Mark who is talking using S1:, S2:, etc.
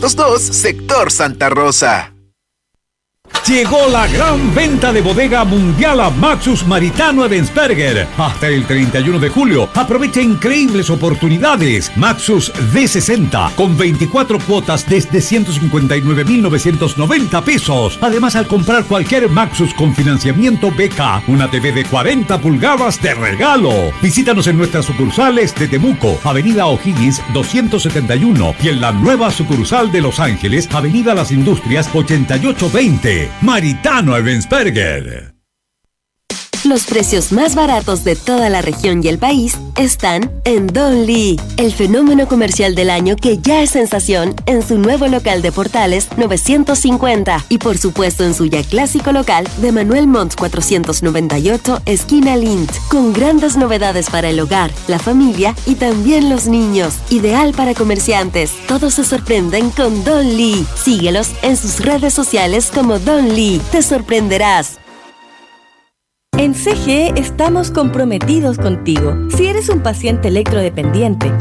S1: 202, Sector Santa Rosa.
S2: Llegó la gran venta de bodega mundial a Maxus Maritano Ebensperger. Hasta el 31 de julio. Aprovecha increíbles oportunidades. Maxus D60 con 24 cuotas desde 159.990 pesos. Además, al comprar cualquier Maxus con financiamiento BK, una TV de 40 pulgadas de regalo. Visítanos en nuestras sucursales de Temuco, Avenida O'Higgins 271, y en la nueva sucursal de Los Ángeles, Avenida Las Industrias 8820. Maritano Ebensperger.
S3: Los precios más baratos de toda la región y el país están en Don Lee, el fenómeno comercial del año que ya es sensación en su nuevo local de Portales 950 y por supuesto en su ya clásico local de Manuel Montt 498, esquina Lint, con grandes novedades para el hogar, la familia y también los niños. Ideal para comerciantes. Todos se sorprenden con Don Lee. Síguelos en sus redes sociales como Don Lee. Te sorprenderás.
S4: En CGE estamos comprometidos contigo. Si eres un paciente electrodependiente